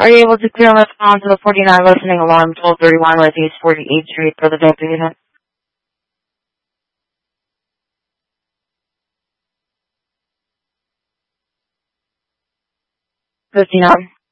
Are you able to clear and respond to the 49 listening alarm 1231 Northeast 48th Street for the Delta unit? 59.